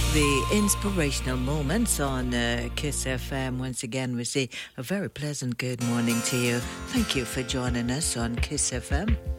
The inspirational moments on Kiss FM. Once again, we say a very pleasant good morning to you. Thank you for joining us on Kiss FM.